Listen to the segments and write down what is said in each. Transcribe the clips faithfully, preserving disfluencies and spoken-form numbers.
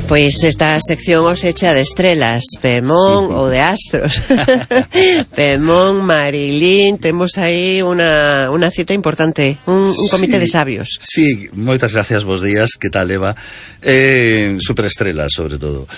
Pois esta sección os echa de estrelas, Pemón ou de astros. Pemón, Marilín, temos aí unha, unha cita importante, un, un comité sí, de sabios. Sí, moitas gracias, bos días, que tal, Eva? Eh, superestrelas, sobre todo.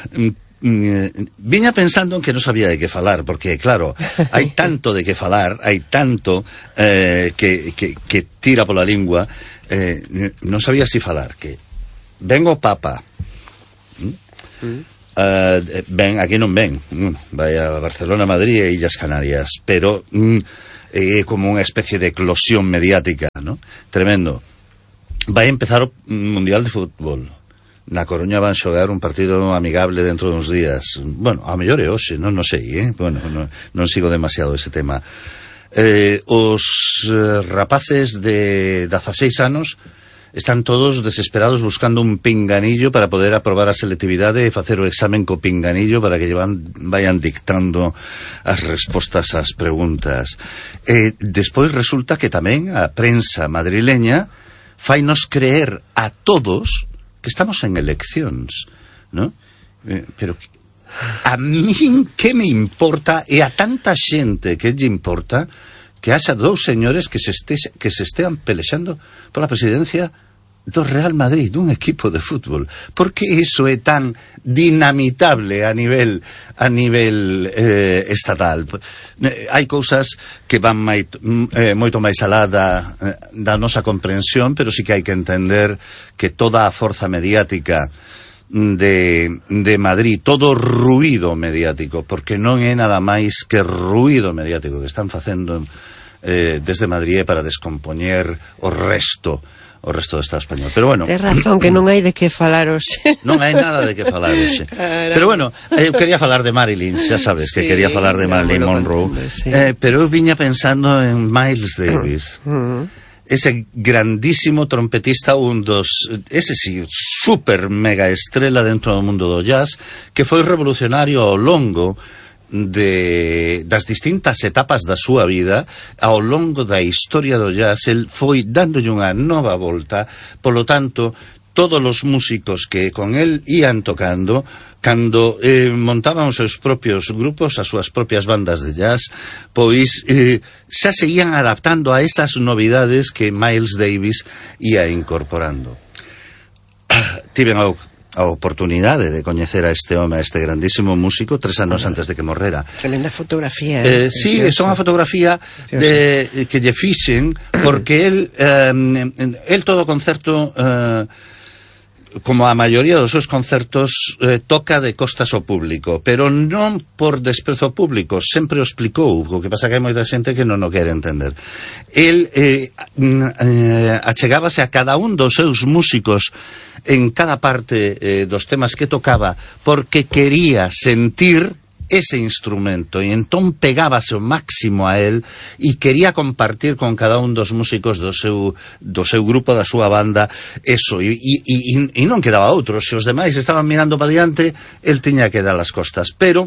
Viña pensando en que non sabía de que falar, porque claro, hai tanto de que falar, hai tanto eh, que, que, que tira pola lingua, eh, non sabía si falar que ven o Papa, ¿Mm? Mm. Uh, ven, aquí non ven, vai a Barcelona, Madrid e Illas Canarias, pero mm, é como unha especie de eclosión mediática, ¿no? Tremendo. Vai empezar o Mundial de Fútbol. Na Coruña van xogar un partido amigable dentro duns días. Bueno, a mellor é hoxe, non, non sei, eh? Bueno, non, non sigo demasiado ese tema. Eh, os eh, rapaces de dezaseis anos están todos desesperados buscando un pinganillo para poder aprobar a selectividade e facer o examen co pinganillo para que llevan, vayan dictando as respostas ás preguntas. Eh, despois resulta que tamén a prensa madrileña fainos creer a todos que estamos en eleccións, ¿no? Eh, pero a min que me importa, e a tanta xente que lle importa, que haxa dous señores que se, este, que se estean pelexando pola presidencia do Real Madrid, dun equipo de fútbol. Por que iso é tan dinamitable a nivel a nivel eh, estatal? Eh, hai cousas que van mai, eh, moito máis alá da, da nosa comprensión, pero sí que hai que entender que toda a forza mediática de, de Madrid, todo ruído mediático, porque non é nada máis que ruído mediático que están facendo eh, desde Madrid para descompoñer o resto o resto do Estado español. Pero bueno, tes razón que non hai de que falar hoxe. Non hai nada de que falar hoxe. Pero bueno, eu quería falar de Marilyn, xa sabes sí, que quería falar de Marilyn Monroe, sí. eh, pero eu viña pensando en Miles Davis. Uh-huh. Ese grandísimo trompetista, un dos, ese sí, super mega estrela dentro do mundo do jazz, que foi revolucionario ao longo de das distintas etapas da súa vida, ao longo da historia do jazz. El foi dándolle unha nova volta, polo tanto, todos os músicos que con el ían tocando, cando eh, montaban os seus propios grupos, as súas propias bandas de jazz, pois eh, xa seguían adaptando a esas novidades que Miles Davis ia incorporando. Tiven ao a oportunidade de coñecer a este home, a este grandísimo músico, tres anos ah, antes de que morrera. Tremenda fotografía. Eh, sí, é unha fotografía de, que lle fixen, porque el, eh, el todo concerto, eh, como a maioría dos seus concertos, eh, toca de costas ao público, pero non por desprezo ao público, sempre o explicou, o que pasa que hai moita xente que non o quere entender. El eh, eh, achegábase a cada un dos seus músicos en cada parte eh, dos temas que tocaba, porque quería sentir ese instrumento, e entón pegábase o máximo a él e quería compartir con cada un dos músicos do seu, do seu grupo, da súa banda, eso, e, e, e, e non quedaba outro. Se os demais estaban mirando para diante, el tiña que dar as costas, pero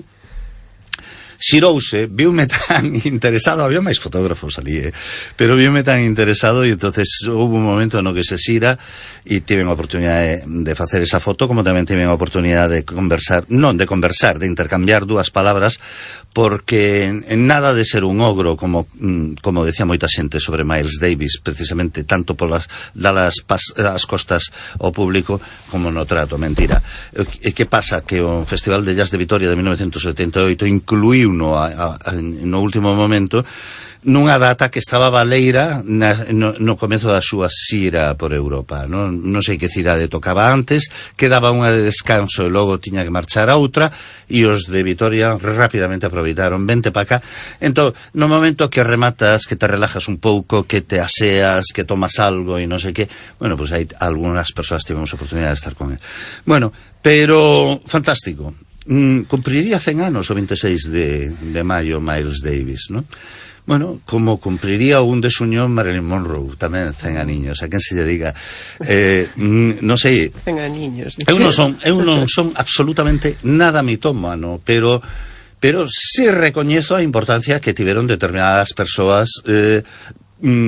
xirouse, viume tan interesado, había máis fotógrafos ali, eh? pero viume tan interesado, e entonces houve un momento no que se xira e tiven a oportunidade de facer esa foto, como tamén tiven a oportunidade de conversar, non de conversar, de intercambiar dúas palabras, porque en nada de ser un ogro, como como decía moita xente sobre Miles Davis, precisamente tanto polas dalas as costas ao público como no trato, mentira. E que pasa? Que o Festival de Jazz de Vitoria de mil novecentos setenta e oito incluíu no, a, a, no último momento nunha data que estaba baleira na, no, no comezo da súa xira por Europa. Non, non sei que cidade tocaba antes, quedaba unha de descanso e logo tiña que marchar a outra, e os de Vitoria rapidamente aproveitaron, vente pa cá. Entón, no momento que rematas, que te relajas un pouco, que te aseas, que tomas algo e non sei que, bueno, pois pues hai algunhas persoas tivemos a oportunidade de estar con él. Bueno, pero fantástico. Mm, cumpriría cen anos o veintiséis de, de maio Miles Davis, ¿no? Bueno, como cumpriría un desuñón Marilyn Monroe, tamén cen aniños, a quen se lle diga, eh, mm, non sei, cen aniños. Eu non son, eu non son absolutamente nada mitómano, pero pero sí recoñezo a importancia que tiveron determinadas persoas eh, mm,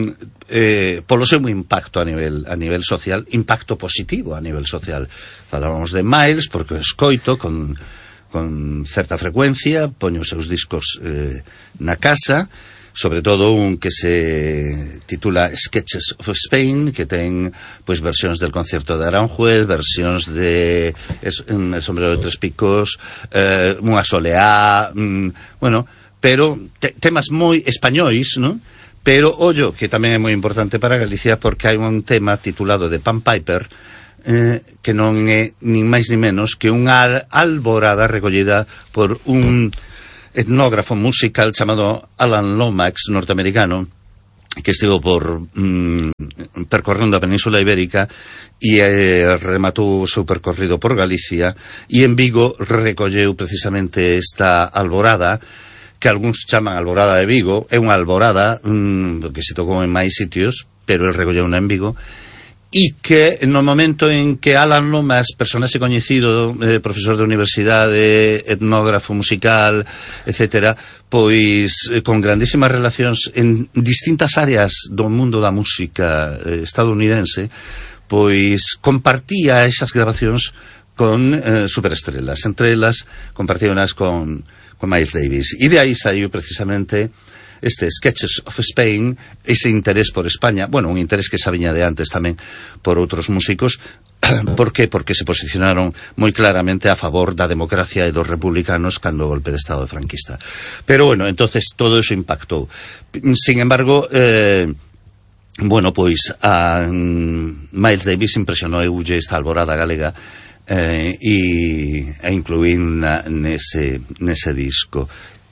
eh, polo seu impacto a nivel a nivel social, impacto positivo a nivel social. Falábamos de Miles porque o escoito con, con certa frecuencia, poño os seus discos eh, na casa, sobre todo un que se titula Sketches of Spain, que ten pois versións del concierto de Aranjuez, versións de es, El sombrero de tres picos, eh, unha soleá, mm, bueno, pero te, temas moi españois, ¿no? Pero ollo, que tamén é moi importante para Galicia, porque hai un tema titulado de Pan Piper, eh, que non é nin máis ni menos que unha alborada recollida por un etnógrafo musical chamado Alan Lomax, norteamericano, que estivo por mm, percorrendo a Península Ibérica e eh, rematou o seu percorrido por Galicia, e en Vigo recolleu precisamente esta alborada, que algúns chaman alborada de Vigo. É unha alborada mm, que se tocou en máis sitios, pero el recolleu en Vigo, e que no momento en que Alan Lomax, personaxe coñecido, eh, profesor de universidade, etnógrafo musical, etcétera, pois eh, con grandísimas relacións en distintas áreas do mundo da música eh, estadounidense, pois compartía esas grabacións con eh, superestrelas. Entre elas compartíonas con, con Miles Davis, e de aí saiu precisamente este Sketches of Spain, ese interés por España, bueno, un interés que xa viña de antes tamén por outros músicos. Por que? Porque se posicionaron moi claramente a favor da democracia e dos republicanos cando o golpe de estado franquista. Pero bueno, entonces todo eso impactou. Sin embargo, eh, bueno, pois a um, Miles Davis impresionou eulle esta alborada galega eh, e a incluín na, nese, nese disco.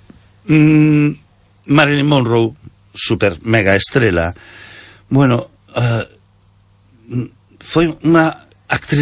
Mm, Marilyn Monroe, super mega estrela, bueno, uh, foi unha actriz